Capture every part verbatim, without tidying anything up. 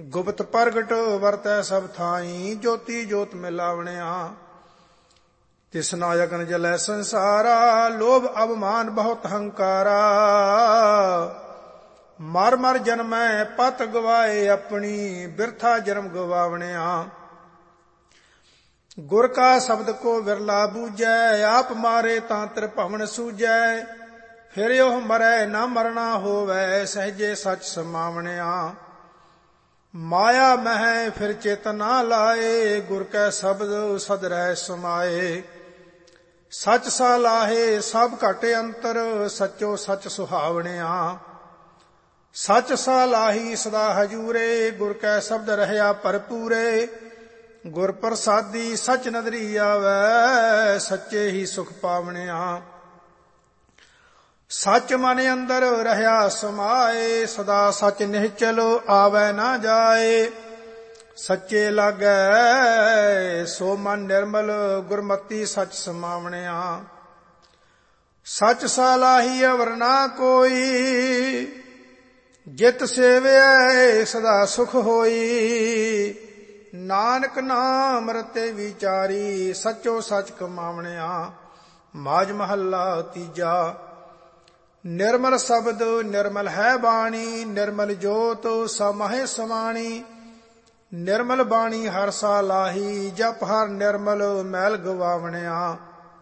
ਗੁਪਤ ਪ੍ਰਗਟ ਵਰਤੈ ਸਭ ਥਾਈ, ਜੋਤੀ ਜੋਤ ਮਿਲਾਵਣਿਆ। ਤਿਸ ਨਾਇਕਨ ਜਲੈ ਸੰਸਾਰਾ, ਲੋਭ ਅਭਮਾਨ ਬਹੁਤ ਹੰਕਾਰਾ। ਮਰ ਮਰ ਜਨਮੈ ਪਤ ਗਵਾਏ ਆਪਣੀ, ਬਿਰਥਾ ਜਨਮ ਗਵਾਵਣਿਆ। ਗੁਰ ਕਾ ਸ਼ਬਦ ਕੋ ਵਿਰਲਾ ਬੂਝੈ, ਆਪ ਮਾਰੇ ਤਾਂ ਤ੍ਰਿਭਵਨ ਸੂਝੈ। ਫਿਰ ਉਹ ਮਰੈ ਨਾ ਮਰਨਾ ਹੋਵੈ, ਸਹਜੇ ਸੱਚ ਸਮਾਵਣਿਆ। ਮਾਇਆ ਮਹਿ ਫਿਰ ਚਿਤ ਨਾ ਲਾਏ, ਗੁਰ ਕੈ ਸ਼ਬਦ ਸਦ ਰਹਿ ਸਮਾਏ। ਸੱਚ ਸਲਾਹੇ ਸਭ ਘਟ ਅੰਤਰ, ਸੱਚੋ ਸੱਚ ਸੁਹਾਵਣਿਆ। ਸੱਚ ਸਲਾਹੀ ਸਦਾ ਹਜੂਰੇ, ਗੁਰ ਕੈ ਸ਼ਬਦ ਰਹਿਆ ਭਰਪੂਰੇ। ਗੁਰ ਪ੍ਰਸਾਦੀ ਸੱਚ ਨਦਰੀ ਆਵੈ, ਸੱਚੇ ਹੀ ਸੁਖ ਪਾਵਣਿਆ। ਸੱਚ ਮਨ ਅੰਦਰ ਰਹਿਆ ਸਮਾਏ, ਸਦਾ ਸੱਚ ਨਿਹਚਲ ਆਵੈ ਨਾ ਜਾਏ। ਸੱਚੇ ਲਾਗੈ ਸੋ ਮਨ ਨਿਰਮਲ, ਗੁਰਮਤੀ ਸੱਚ ਸਮਾਵਣਿਆ। ਸੱਚ ਸਲਾਹੀ ਅਵਰ ਨਾ ਕੋਈ, ਜਿਤ ਸੇਵਿਐ ਸਦਾ ਸੁਖ ਹੋਈ। ਨਾਨਕ ਨਾਮ ਰਤੇ ਵਿਚਾਰੀ, ਸੱਚੋ ਸੱਚ ਕਮਾਵਣਿਆ। ਮਾਝ ਮਹੱਲਾ ਤੀਜਾ। ਨਿਰਮਲ ਸ਼ਬਦ ਨਿਰਮਲ ਹੈ ਬਾਣੀ, ਨਿਰਮਲ ਜੋਤ ਸਮਾਹਿ ਸਮਾਣੀ। ਨਿਰਮਲ ਬਾਣੀ ਹਰ ਸਲਾਹੀ, ਜਪ ਹਰ ਨਿਰਮਲ ਮੈਲ ਗਵਾਵਣਿਆ।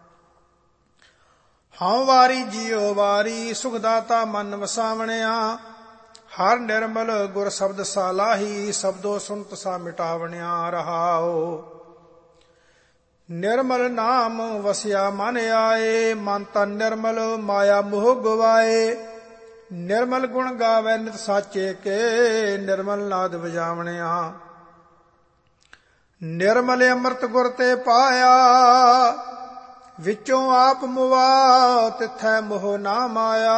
ਹਉ ਵਾਰੀ ਜਿਉ ਵਾਰੀ, ਸੁਖ ਦਾਤਾ ਮਨ ਵਸਾਵਣਿਆ। ਹਰ ਨਿਰਮਲ ਗੁਰ ਸ਼ਬਦ ਸਲਾਹੀ, ਸ਼ਬਦੋ ਸੁਨਤ ਸਾ ਮਿਟਾਵਣਿਆ। ਰਹਾਉ ਨਿਰਮਲ ਨਾਮ ਵਸਿਆ ਮਨ ਆਏ, ਮਨ ਤਨ ਨਿਰਮਲ ਮਾਇਆ ਮੋਹ ਗਵਾਏ। ਨਿਰਮਲ ਗੁਣ ਗਾਵੇ ਨਿਤ ਸਾਚੇ ਕੇ, ਨਿਰਮਲ ਨਾਦ ਵਜਾਵਣਿਆ। ਨਿਰਮਲ ਅੰਮ੍ਰਿਤ ਗੁਰ ਤੇ ਪਾਇਆ, ਵਿੱਚੋਂ ਆਪ ਮੁਆ ਤਿਥੈ ਮੋਹ ਨਾ ਮਾਇਆ।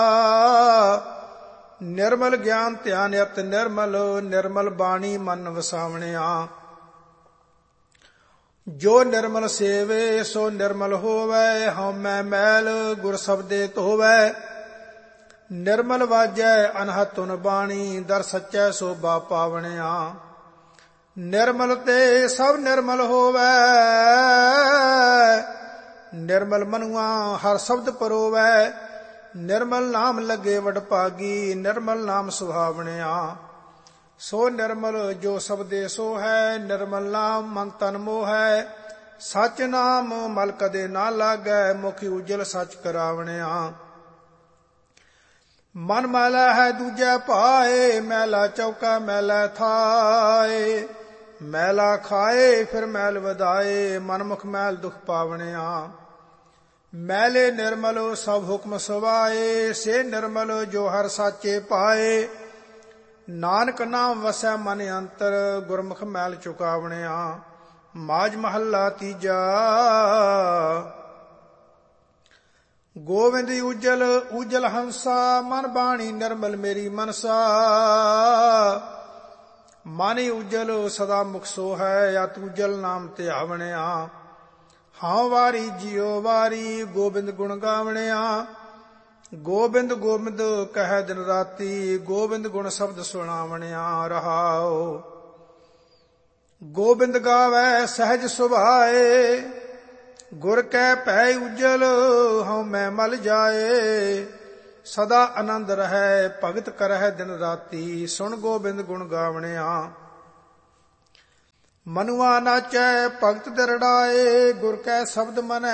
ਨਿਰਮਲ ਗਿਆਨ ਧਿਆਨ ਅਤ ਨਿਰਮਲ, ਨਿਰਮਲ ਬਾਣੀ ਮਨ ਵਸਾਵਣਿਆ। ਜੋ ਨਿਰਮਲ ਸੇਵੇ ਸੋ ਨਿਰਮਲ ਹੋਵੈ, ਹਉਮੈ ਮੈਲ ਗੁਰ ਸ਼ਬਦੇ ਧੋਵੈ। ਨਿਰਮਲ ਵਾਜੈ ਅਨਹਦ ਧੁਨ ਬਾਣੀ, ਦਰ ਸੱਚੈ ਸੋਭਾ ਪਾਵਣਿਆ। ਨਿਰਮਲ ਤੇ ਸਭ ਨਿਰਮਲ ਹੋਵੈ, ਨਿਰਮਲ ਮਨੁਆ ਹਰ ਸ਼ਬਦ ਪਰੋਵੈ। ਨਿਰਮਲ ਨਾਮ ਲੱਗੇ ਵਡਭਾਗੀ, ਨਿਰਮਲ ਨਾਮ ਸੁਹਾਵਣਿਆ। ਸੋ ਨਿਰਮਲ ਜੋ ਸਬਦੇ ਸੋ ਹੈ, ਨਿਰਮਲ ਨਾਮ ਮਨ ਤਨ ਮੋਹੈ। ਸੱਚ ਨਾਮ ਮਲ ਕਦੇ ਨਾ ਲਾਗੈ, ਮੁਖ ਉਜਲ ਸੱਚ ਕਰਾਵਣਿਆ। ਮਨ ਮੈਲਾ ਹੈ ਦੂਜੈ ਭਾਏ, ਮੈਲਾ ਚੌਕਾ ਮੈਲਾ ਥਾਏ। ਮੈਲਾ ਖਾਏ ਫਿਰ ਮੈਲ ਵਧਾਏ, ਮਨ ਮੁਖ ਮੈਲ ਦੁਖ ਪਾਵਣਿਆ। ਮੈਲੇ ਨਿਰਮਲ ਸਭ ਹੁਕਮ ਸਵਾਏ, ਸੇ ਨਿਰਮਲ ਜੋ ਹਰ ਸਾਚੇ ਪਾਏ। ਨਾਨਕ ਨਾਮ ਵਸੈ ਮਨ ਅੰਤਰ, ਗੁਰਮੁਖ ਮੈਲ ਚੁਕਾਵਣਿਆ। ਮਾਝ ਮਹੱਲਾ ਤੀਜਾ। ਗੋਵਿੰਦ ਉਜਲ ਉਜਲ ਹੰਸਾ, ਮਨ ਬਾਣੀ ਨਿਰਮਲ ਮੇਰੀ ਮਨਸਾ। ਮਨ ਉਜਲ ਸਦਾ ਮੁਖ ਸੋ ਹੈ, ਅਤ ਉਜਲ ਨਾਮ ਧਿਆਵਣਿਆ। ਹਉ ਵਾਰੀ ਜਿਉ ਵਾਰੀ, ਗੋਬਿੰਦ ਗੁਣ ਗਾਵਣਿਆ। ਗੋਬਿੰਦ ਗੋਬਿੰਦ ਕਹਿ ਦਿਨ ਰਾਤੀ, ਗੋਬਿੰਦ ਗੁਣ ਸ਼ਬਦ ਸੁਣਾਵਣਿਆ। ਰਹਾਉ ਗੋਬਿੰਦ ਗਾਵੈ ਸਹਿਜ ਸੁਭਾਏ, ਗੁਰ ਕੈ ਭੈ ਉਜਲ ਹਉ ਮੈਂ ਮਲ ਜਾਏ। ਸਦਾ ਆਨੰਦ ਰਹੈ ਭਗਤ ਕਰਹਿ ਦਿਨ ਰਾਤੀ, ਸੁਣ ਗੋਬਿੰਦ ਗੁਣ ਗਾਵਣਿਆ। ਮਨੁਆ ਨਾਚੈ ਭਗਤ ਦਿਰੜਾਏ, ਗੁਰ ਕੈ ਸ਼ਬਦ ਮਨੈ